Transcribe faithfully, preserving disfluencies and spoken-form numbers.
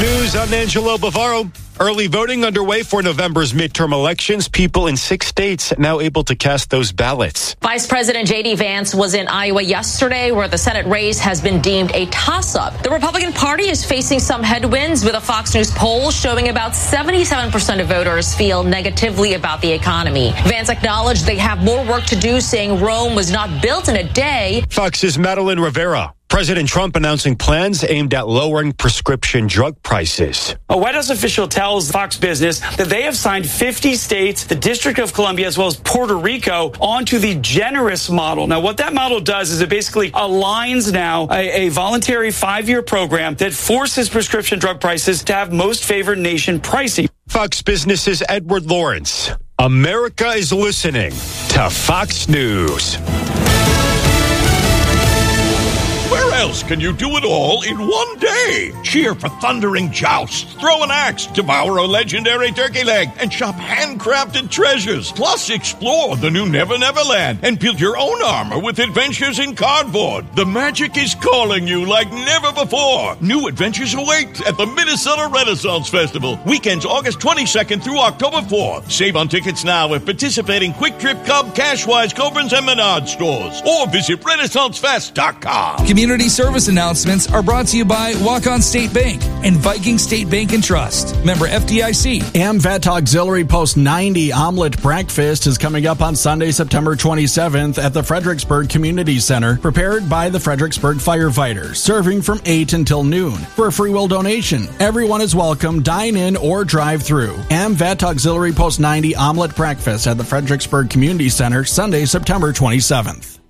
News, I'm Angelo Bavaro. Early voting underway for November's midterm elections. People in six states now able to cast those ballots. Vice President J D Vance was in Iowa yesterday, where the Senate race has been deemed a toss-up. The Republican Party is facing some headwinds, with a Fox News poll showing about seventy-seven percent of voters feel negatively about the economy. Vance acknowledged they have more work to do, saying Rome was not built in a day. Fox's Madeline Rivera. President Trump announcing plans aimed at lowering prescription drug prices. A White House official tells Fox Business that they have signed fifty states, the District of Columbia, as well as Puerto Rico, onto the generous model. Now, what that model does is it basically aligns now a, a voluntary five-year program that forces prescription drug prices to have most favored nation pricing. Fox Business's Edward Lawrence. America is listening to Fox News. Where else can you do it all in one day? Cheer for thundering jousts, throw an axe, devour a legendary turkey leg, and shop handcrafted treasures. Plus, explore the new Never Never Land and build your own armor with adventures in cardboard. The magic is calling you like never before. New adventures await at the Minnesota Renaissance Festival. Weekends August twenty-second through October fourth. Save on tickets now at participating Quick Trip, Cub, Cashwise, Coborn's, and Menard stores. Or visit renaissance fest dot com. Community service announcements are brought to you by Walk-On State Bank and Viking State Bank and Trust. Member F D I C. AmVet Auxiliary Post ninety Omelet Breakfast is coming up on Sunday, September twenty-seventh at the Fredericksburg Community Center, prepared by the Fredericksburg firefighters, serving from eight until noon. For a free will donation, everyone is welcome, dine in or drive through. AmVet Auxiliary Post ninety Omelet Breakfast at the Fredericksburg Community Center, Sunday, September twenty-seventh.